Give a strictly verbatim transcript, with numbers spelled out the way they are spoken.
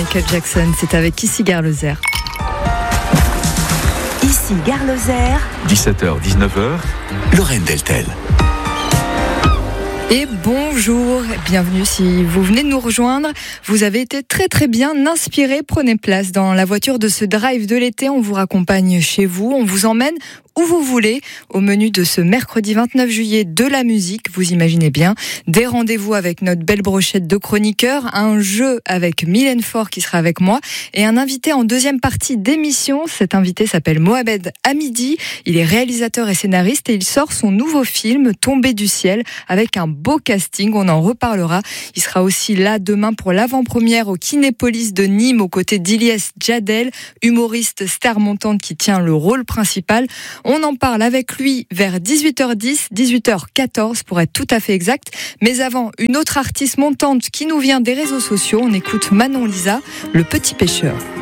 Michael Jackson, c'est avec Ici Gare Lozère. Ici Gare Lozère. dix-sept heures dix-neuf heures, Lorraine Deltel. Et bonjour, bienvenue si vous venez de nous rejoindre. Vous avez été très très bien inspirés. Prenez place dans la voiture de ce drive de l'été. On vous raccompagne chez vous, on vous emmène où vous voulez. Au menu de ce mercredi vingt-neuf juillet, de la musique, vous imaginez bien. Des rendez-vous avec notre belle brochette de chroniqueurs, un jeu avec Mylène Faure qui sera avec moi et un invité en deuxième partie d'émission. Cet invité s'appelle Mohamed Hamidi. Il est réalisateur et scénariste et il sort son nouveau film Tombé du ciel avec un beau casting. On en reparlera. Il sera aussi là demain pour l'avant-première au Kinépolis de Nîmes aux côtés d'Ilyes Djadel, humoriste star montante qui tient le rôle principal. On en parle avec lui vers dix-huit heures dix, dix-huit heures quatorze pour être tout à fait exact. Mais avant, une autre artiste montante qui nous vient des réseaux sociaux. On écoute Manon Lisa, Le Petit Pêcheur.